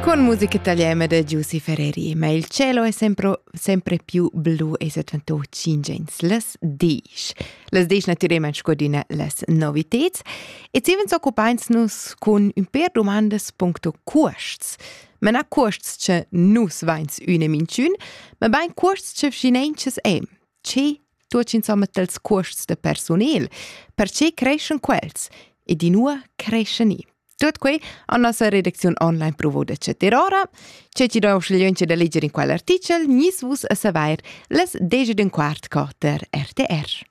Con musica italiana da Giussi Ferreri, ma il cielo è sempre più blu e si diventa cingens les 10. Les 10 naturalmente scodina les novitets e ci vens occupains con un per domandas punto costs. Ma non costs che nus vains una minciun, ma bain costs che finences Che tuoc insomma tels costs de personel, perché crescen quels e di nuo crescen i. Tot qui a nostra redazione online provo da ceter ora. C'è ci da sceglienze da leggere in quell'articolo, nis vus a savoir les 10:15 cotter RTR.